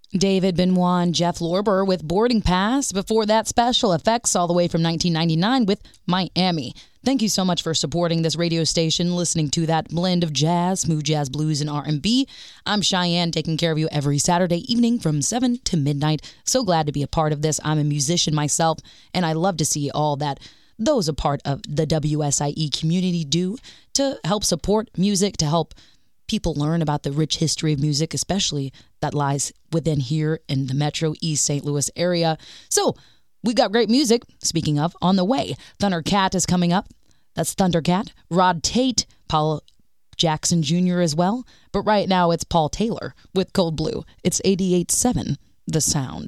David Benoit and Jeff Lorber with Boarding Pass. Before that, Special Effects all the way from 1999 with Miami. Thank you so much for supporting this radio station, listening to that blend of jazz, smooth jazz, blues, and R&B. I'm Cheyenne, taking care of you every Saturday evening from 7 to midnight. So glad to be a part of this. I'm a musician myself, and I love to see all that those a part of the WSIE community do to help support music, to help people learn about the rich history of music, especially that lies within here in the Metro East St. Louis area. So we got great music, speaking of, on the way. Thundercat is coming up. That's Thundercat. Rod Tate, Paul Jackson Jr. as well. But right now it's Paul Taylor with Cold Blue. It's 88.7 The Sound.